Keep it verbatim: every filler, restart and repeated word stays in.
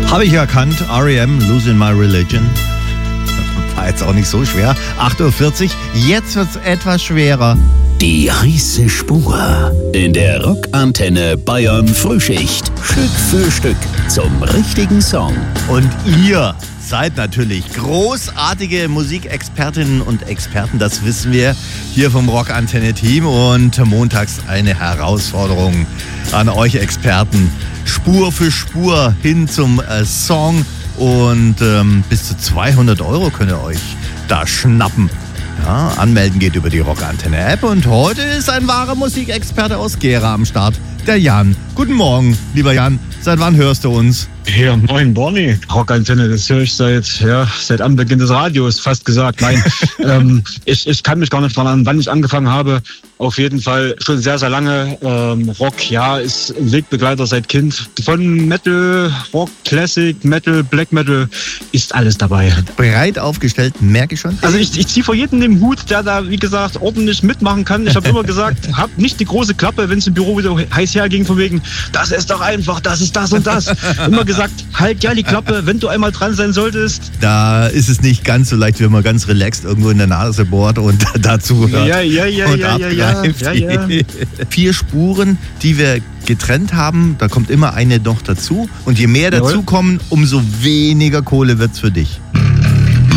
Habe ich erkannt, R E M, Losing My Religion. War jetzt auch nicht so schwer. acht Uhr vierzig, jetzt wird's etwas schwerer. Die heiße Spur in der Rockantenne Bayern Frühschicht. Stück für Stück zum richtigen Song. Und ihr seid natürlich großartige Musikexpertinnen und Experten, das wissen wir hier vom Rockantenne-Team. Und montags eine Herausforderung an euch Experten. Spur für Spur hin zum äh, Song. Und ähm, bis zu zweihundert Euro könnt ihr euch da schnappen. Ja, anmelden geht über die Rockantenne-App. Und heute ist ein wahrer Musikexperte aus Gera am Start, der Jan. Guten Morgen, lieber Jan. Seit wann hörst du uns? Ja, moin Bonnie. Rockantenne, das höre ich seit, ja, seit Anbeginn des Radios, fast gesagt. Nein, ähm, ich, ich kann mich gar nicht daran erinnern, wann ich angefangen habe. Auf jeden Fall schon sehr, sehr lange. Ähm, Rock, ja, ist ein Wegbegleiter seit Kind. Von Metal, Rock, Classic, Metal, Black Metal, ist alles dabei. Breit aufgestellt, merke ich schon. Also ich, ich ziehe vor jedem den Hut, der da, wie gesagt, ordentlich mitmachen kann. Ich habe immer gesagt, hab nicht die große Klappe, wenn es im Büro wieder heiß herging, von wegen, das ist doch einfach, das ist das und das. Immer gesagt, halt ja die Klappe, wenn du einmal dran sein solltest. Da ist es nicht ganz so leicht, wenn man ganz relaxed irgendwo in der Nase bohrt und dazu hört. Ja, ja, ja, und ja, ja, ja, ja, ja. Vier Spuren, die wir getrennt haben, da kommt immer eine noch dazu. Und je mehr Jawohl. dazukommen, umso weniger Kohle wird's für dich.